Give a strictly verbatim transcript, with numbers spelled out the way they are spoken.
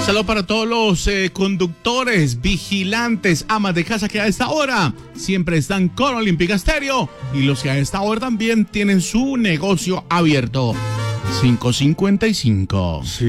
saludo para todos los eh, conductores, vigilantes, amas de casa que a esta hora siempre están con Olímpica Estéreo y los que a esta hora también tienen su negocio abierto. cinco cincuenta y cinco. Sí.